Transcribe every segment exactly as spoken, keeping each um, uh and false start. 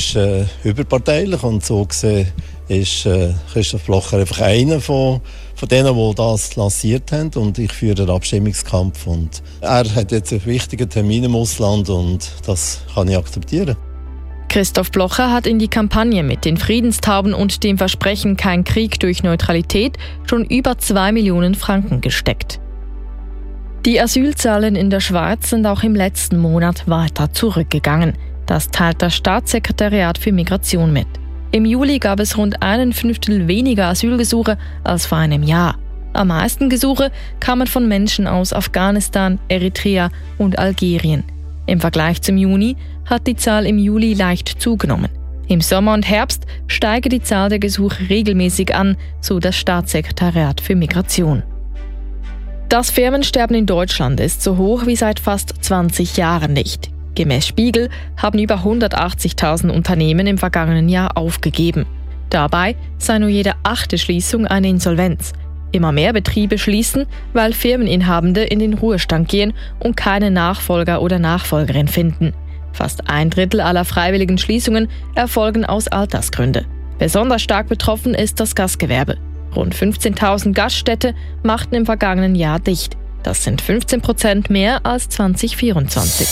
ist äh, überparteilich und so gesehen ist äh, Christoph Blocher einfach einer von, von denen, die das lanciert haben, und ich führe den Abstimmungskampf und er hat jetzt einen wichtigen Termin im Ausland und das kann ich akzeptieren. Christoph Blocher hat in die Kampagne mit den Friedenstauben und dem Versprechen Kein Krieg durch Neutralität schon über zwei Millionen Franken gesteckt. Die Asylzahlen in der Schweiz sind auch im letzten Monat weiter zurückgegangen. Das teilt das Staatssekretariat für Migration mit. Im Juli gab es rund einen Fünftel weniger Asylgesuche als vor einem Jahr. Am meisten Gesuche kamen von Menschen aus Afghanistan, Eritrea und Algerien. Im Vergleich zum Juni hat die Zahl im Juli leicht zugenommen. Im Sommer und Herbst steige die Zahl der Gesuche regelmäßig an, so das Staatssekretariat für Migration. Das Firmensterben in Deutschland ist so hoch wie seit fast zwanzig Jahren nicht. Gemäß Spiegel haben über hundertachtzigtausend Unternehmen im vergangenen Jahr aufgegeben. Dabei sei nur jede achte Schließung eine Insolvenz. Immer mehr Betriebe schließen, weil Firmeninhabende in den Ruhestand gehen und keine Nachfolger oder Nachfolgerin finden. Fast ein Drittel aller freiwilligen Schließungen erfolgen aus Altersgründen. Besonders stark betroffen ist das Gastgewerbe. Rund fünfzehntausend Gaststätte machten im vergangenen Jahr dicht. Das sind fünfzehn Prozent mehr als zwanzig vierundzwanzig.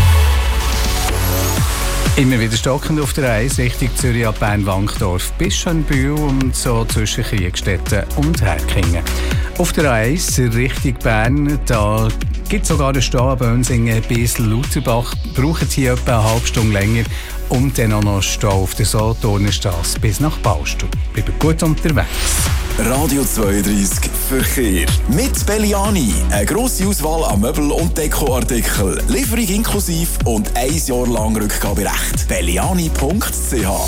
Immer wieder stockend auf der eins Richtung Zürich ab Bern-Wankdorf bis Schönbühl und so zwischen Kriegstetten und Herkingen. Auf der eins Richtung Bern, da gibt es sogar einen Stau bei uns in Biesel-Lauterbach. Brauchen Sie etwa eine halbe Stunde länger und dann auch noch Stau auf der Solothurnerstrasse bis nach Baustuhl. Bleiben gut unterwegs. Radio zweiunddreissig Verkehr. Mit Belliani. Eine grosse Auswahl an Möbel- und Dekoartikeln. Lieferung inklusive und ein Jahr lang Rückgaberecht. belliani punkt c h.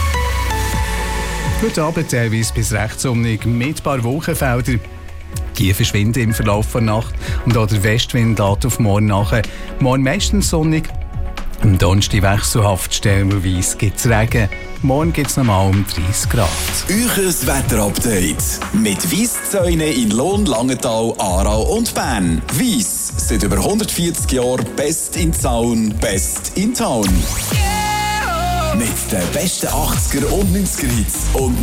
Heute Abend teilweise bis recht sonnig mit ein paar Wolkenfeldern. Die verschwinden im Verlauf der Nacht und auch der Westwind lässt auf morgen nachher. Morgen meistens sonnig. Am Donnerstag wechselhaft, stellenweise gibt es Regen. Morgen gibt es nochmal um dreißig Grad. Euches Wetterupdate mit Weisszäune in Lohn, Langenthal, Aarau und Bern. Weiss, seit über hundertvierzig Jahren best in Zaun, best in Town. Mit den besten achtziger und neunziger Hits und